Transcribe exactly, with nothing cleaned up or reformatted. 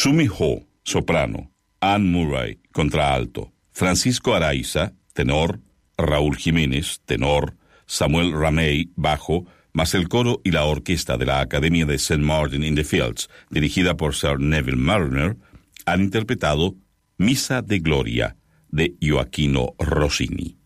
Sumi Ho, soprano, Anne Murray, contralto, Francisco Araiza, tenor, Raúl Jiménez, tenor, Samuel Ramey, bajo, más el coro y la orquesta de la Academia de Saint Martin in the Fields, dirigida por Sir Neville Marriner, han interpretado Misa de Gloria, de Gioachino Rossini.